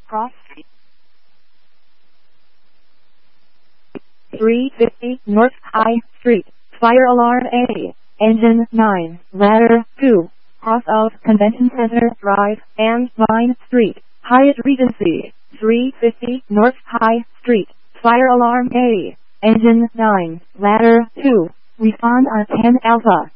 Cross Street. 350 North High Street. Fire alarm A. Engine 9. Ladder 2. Cross of Convention Center Drive and Vine Street. Hyatt Regency. 350 North High Street. Fire alarm A. Engine 9. Ladder 2. Respond on 10 Alpha.